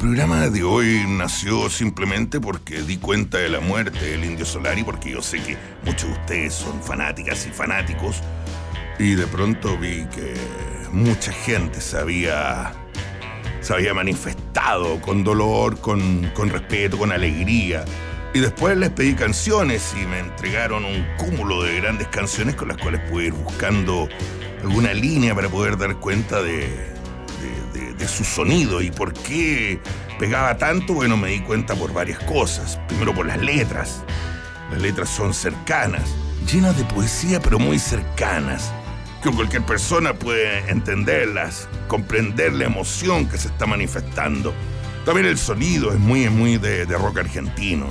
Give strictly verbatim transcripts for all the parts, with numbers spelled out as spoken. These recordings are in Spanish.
programa de hoy nació simplemente porque di cuenta de la muerte del Indio Solari, porque yo sé que muchos de ustedes son fanáticas y fanáticos, y de pronto vi que mucha gente se había, se había manifestado con dolor, con, con respeto, con alegría. Y después les pedí canciones y me entregaron un cúmulo de grandes canciones con las cuales pude ir buscando alguna línea para poder dar cuenta de, de, de, de su sonido. ¿Y por qué pegaba tanto? Bueno, me di cuenta por varias cosas. Primero por las letras. Las letras son cercanas, llenas de poesía, pero muy cercanas, que cualquier persona puede entenderlas, comprender la emoción que se está manifestando. También el sonido es muy, muy de, de rock argentino.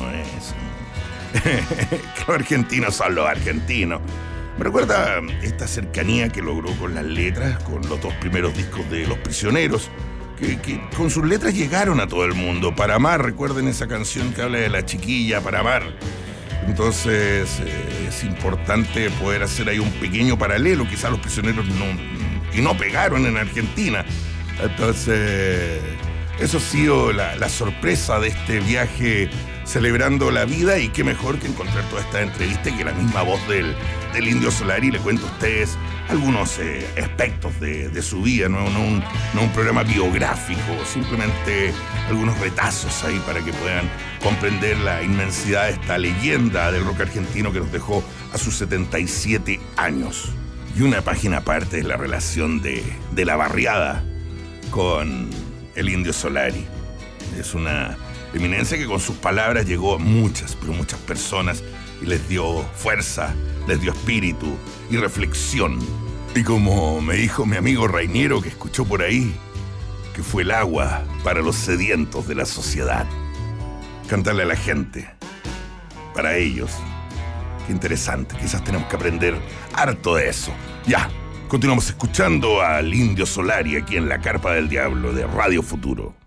Es... Los argentinos son los argentinos. Me recuerda esta cercanía que logró con las letras, con los dos primeros discos de Los Prisioneros, que, que con sus letras llegaron a todo el mundo. Para amar, recuerden esa canción que habla de la chiquilla, para amar. Entonces eh, es importante poder hacer ahí un pequeño paralelo. Quizás Los Prisioneros no, y no pegaron en Argentina. Entonces... eso ha sido la, la sorpresa de este viaje celebrando la vida, y qué mejor que encontrar toda esta entrevista y que la misma voz del, del Indio Solari le cuente a ustedes algunos eh, aspectos de, de su vida, no, no, un, no un programa biográfico, simplemente algunos retazos ahí para que puedan comprender la inmensidad de esta leyenda del rock argentino que nos dejó a sus setenta y siete años. Y una página aparte de la relación de, de La Barriada con el Indio Solari. Es una eminencia que con sus palabras llegó a muchas, pero muchas personas y les dio fuerza, les dio espíritu y reflexión. Y como me dijo mi amigo Rainiero, que escuchó por ahí, que fue el agua para los sedientos de la sociedad. Cantarle a la gente, para ellos. Qué interesante, quizás tenemos que aprender harto de eso. Ya. Continuamos escuchando al Indio Solari aquí en La Carpa del Diablo de Radio Futuro.